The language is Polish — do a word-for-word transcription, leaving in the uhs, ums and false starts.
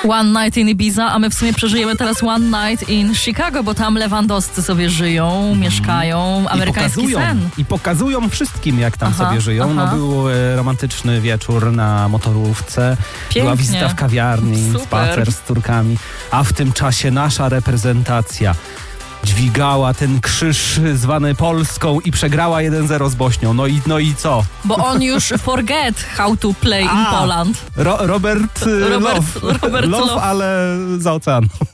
One Night in Ibiza, a my w sumie przeżyjemy teraz One Night in Chicago, bo tam Lewandowscy sobie żyją, mm. mieszkają, amerykański I pokazują, sen. I pokazują wszystkim, jak tam aha, sobie żyją. aha. No był e, romantyczny wieczór na motorówce, Pięknie. była wizyta w kawiarni, Super. spacer z córkami, a w tym czasie nasza reprezentacja dźwigała ten krzyż zwany Polską i przegrała jeden zero z Bośnią. No i, no i co? Bo on już forget how to play in A, Poland. Ro- Robert, Robert Robert, Love, Robert Love, Love. ale za oceanu.